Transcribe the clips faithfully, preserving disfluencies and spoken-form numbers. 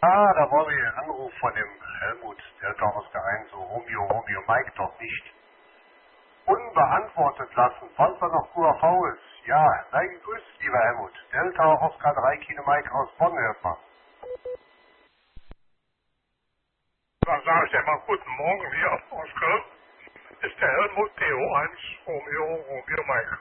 Ah, da war mir ein Anruf von dem Helmut, Delta Oscar eins, so Romeo, Romeo, Mike doch nicht unbeantwortet lassen, falls er noch Q A V ist. Ja, sei gegrüßt, lieber Helmut. Delta Oscar drei Kilo Mike aus Bonn, hört man. Dann sage ich dir mal guten Morgen hier aus Köln. Ist der Helmut T O eins Romeo Romeo Mike.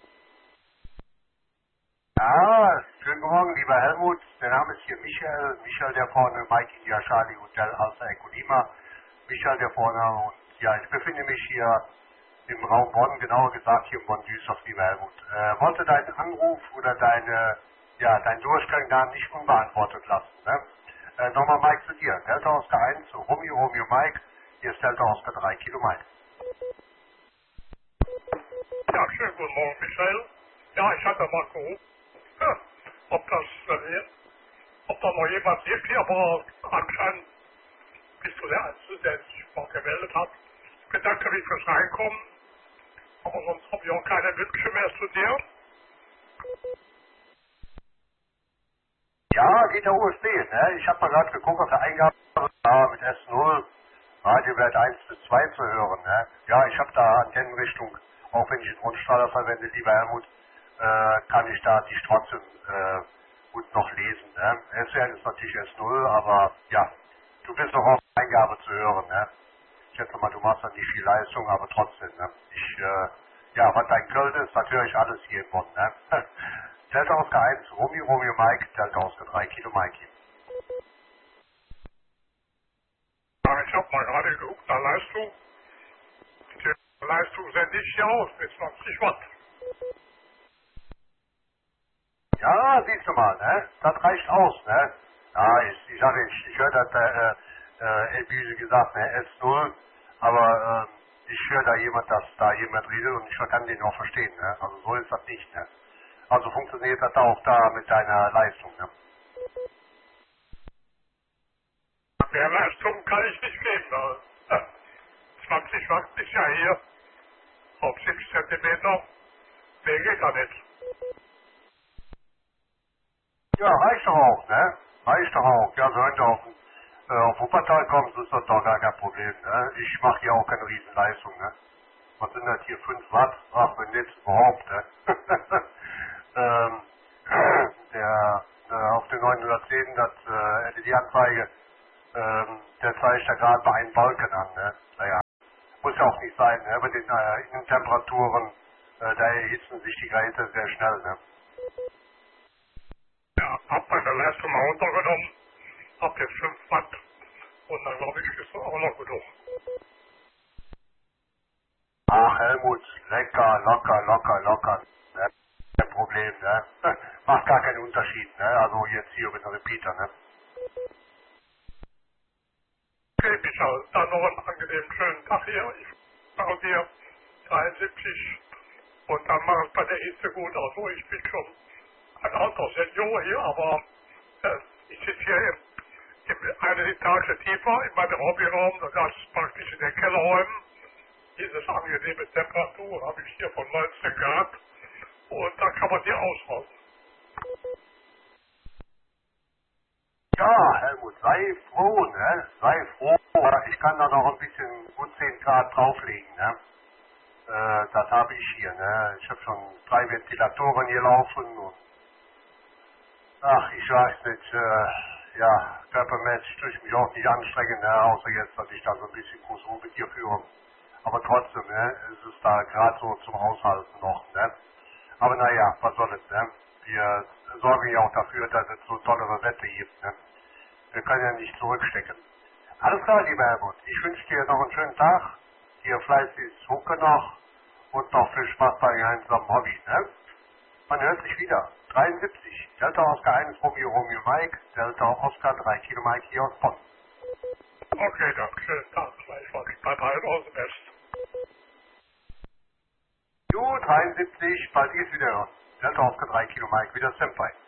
Ja, schönen guten Morgen, lieber Helmut. Der Name ist hier Michael. Michael der vorne, Mike India Charlie Hotel Alpha Echo Lima. Michael der vorne und ja, ich befinde mich hier im Raum Bonn, genauer gesagt hier in Bonn-Düsseldorf, lieber Helmut. Äh, wollte deinen Anruf oder deine, ja, deinen Durchgang da nicht unbeantwortet lassen. Ne? Äh, nochmal Mike zu dir. Delta Oscar eins, Romeo Romeo Mike. Hier ist Delta Oscar drei Kilo Mike. Ja, schönen guten Morgen, Michael. Ja, ich hatte mal gerufen, ja, ob das, äh, ob da noch jemand gibt hier, aber anscheinend bist du der Einzige, der sich mal gemeldet hat. Ich bedanke mich fürs Reinkommen, aber sonst habe ich auch keine Wünsche mehr zu dir. Ja, geht der U S B, ne? Ich habe mal gerade geguckt auf der Eingabe, ja, mit S null, Radiowert eins bis zwei zu hören, ne? Ja, ich habe da Antennenrichtung, auch wenn ich einen Rundstrahler verwende, lieber Helmut, äh, kann ich da die trotzdem äh, gut noch lesen, ne? S W R ist natürlich S null, aber ja, du bist noch auf Eingabe zu hören, ne? Ich schätze mal, du machst dann nicht viel Leistung, aber trotzdem, ne? Ich, äh, ja, was dein Köln ist, das höre ich alles hier in Bonn, ne? Delta Oscar eins, Romeo Romeo Mike, Delta Oscar drei Kilo Mike. Ja, ich habe mal gerade geguckt, da Leistung, die Leistung sende ich hier aus mit zwanzig Watt. Ja, siehst du mal, ne? Das reicht aus, ne? Ja, ich, ich sage, ich, ich höre das, äh, äh, wie gesagt, ne, S null, aber äh, ich höre da jemand, dass da jemand redet und ich kann den auch verstehen, ne? Also so ist das nicht, ne? Also funktioniert das auch da mit deiner Leistung, ne? Mehr Leistung kann ich nicht geben. Also, äh, zwanzig Watt ist ja hier auf sechs Zentimeter. Mehr geht da nicht. Ja, reicht doch auch, ne? Reicht doch auch. Ja, wenn du auf, äh, auf Wuppertal kommst, ist das doch gar kein Problem, ne? Ich mache hier auch keine Riesenleistung, ne? Was sind das hier, fünf Watt? Ach, wenn nicht überhaupt, ne? ähm, der, äh, auf den neunhundertzehn, das äh, L E D-Anzeige, ähm, der zeigt ja gerade bei einem Balken an, ne? Naja, muss ja auch nicht sein, ne? Bei den äh, Innentemperaturen, äh, da erhitzen sich die Geräte sehr schnell, ne? Ja, hab meine Leistung mal runtergenommen. Hab jetzt fünf Watt. Und dann glaube ich, ist auch noch genug. Ach, Helmut, lecker, locker, locker, locker. Ne? Kein Problem, ne? Macht gar keinen Unterschied, ne? Also jetzt hier mit dem Repeater, ne? Okay, Michael, dann noch einen angenehmen schönen Tag hier. Ich sage dir dreiundsiebzig. Und dann macht es bei der Hitze gut. Also ich bin schon ein alter Senior hier, aber äh, ich sitze hier im, im, eine Etage tiefer in meinem Hobbyraum. Das ist praktisch in den Kellerräumen. Diese angenehme Temperatur habe ich hier von neunzehn Grad. Und da kann man die aushalten. Ja, Helmut, sei froh, ne? Sei froh. Ich kann da noch ein bisschen gut zehn Grad drauflegen, ne? Äh, das habe ich hier, ne? Ich habe schon drei Ventilatoren hier laufen und ach, ich weiß nicht, äh, ja, körpermäßig tue ich mich auch nicht anstrengen, ne? Außer jetzt, dass ich da so ein bisschen Konsum mit dir führe. Aber trotzdem, ne? Es ist da gerade so zum Aushalten noch, ne? Aber naja, was soll es, ne? Wir sorgen ja auch dafür, dass es so tollere Wette gibt, ne? Wir können ja nicht zurückstecken. Alles klar, lieber Helmut. Ich wünsche dir noch einen schönen Tag. Dir fleißiges Hucke noch und noch viel Spaß bei gemeinsamen Hobby, ne? Man hört sich wieder. dreiundsiebzig. Delta Oscar eins Romeo Romeo Mike. Delta Oscar drei Kilo Mike hier aus Bonn. Okay, dann schönen Tag gleichfalls. Bye bye, all the best. Jo, dreiundsiebzig. Bald geht's wieder hören. Delta Oscar drei Kilo Mike. Wieder Senpai.